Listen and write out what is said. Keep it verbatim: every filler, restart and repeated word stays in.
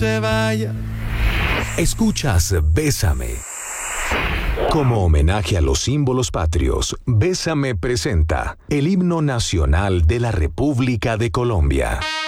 te vayas. Escuchas Bésame. Como homenaje a los símbolos patrios, Bésame presenta el himno nacional de la República de Colombia.